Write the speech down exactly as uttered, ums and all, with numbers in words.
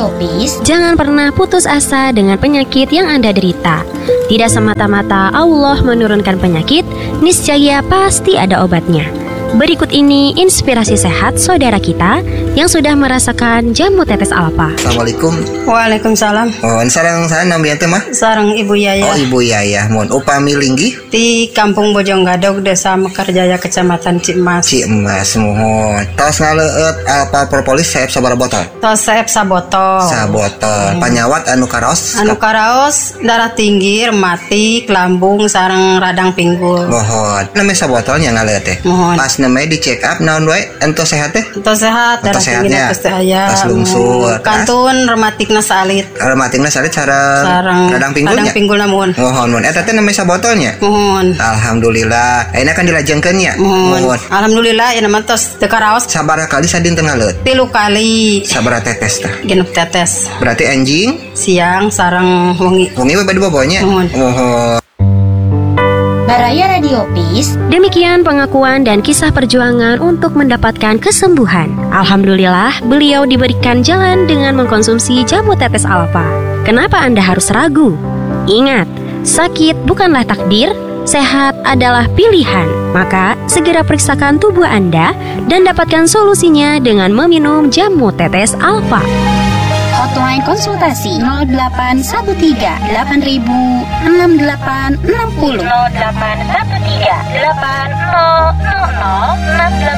Radio Peace. Jangan pernah putus asa dengan penyakit yang Anda derita. Tidak semata-mata Allah menurunkan penyakit, niscaya pasti ada obatnya. Berikut ini inspirasi sehat saudara kita yang sudah merasakan jamu tetes alfa. Assalamualaikum. Waalaikumsalam. Oh, sarang saya namanya teh mah? Sarang Ibu Yaya. Oh, Ibu Yaya. Mohon upami linggih Di Kampung Bojonggadog, Desa Mekarjaya, Kecamatan Cimas. Cimas. Mohon. Tos ngaleut alfa propolis saeb sabaraha botol? Tos saeb sabotol. Sabotol. Hmm. Panyawat anu karaos? Anu karaos darah tinggi, rematik, lambung, sareng radang pinggul. Mohon. Namanya sabotolnya ngaleut teh. Mohon. Pas namanya di check up naon wae ento sehat teh? Ento sehat, darah tinggi pasti aya. Pas lungsur. Kantun rematikna salit. Rematikna salit sareng radang pinggulnya. Radang pinggul namun. Mohon, mohon. Eta teh namanya sabotolnya? Mohon. Alhamdulillah. Ayeuna kan dilajengkeun nya. Mohon. Alhamdulillah ya nama tos teu karaos. Sabaraha kali sadinten ngaleut? Tilu kali. Sabaraha tetes teh? Genep tetes. Berarti anjing Siang sareng wengi. wengi we bade bobonya. Mohon. Mohon. Baraya Radio Peace. Demikian pengakuan dan kisah perjuangan untuk mendapatkan kesembuhan. Alhamdulillah, beliau diberikan jalan dengan mengkonsumsi jamu tetes alfa. Kenapa Anda harus ragu? Ingat, sakit bukanlah takdir, sehat adalah pilihan. Maka, segera periksakan tubuh Anda dan dapatkan solusinya dengan meminum jamu tetes alfa. Hotline konsultasi nol delapan satu tiga delapan ribu enam delapan enam nol nol delapan satu tiga delapan nol nol nol enam delapan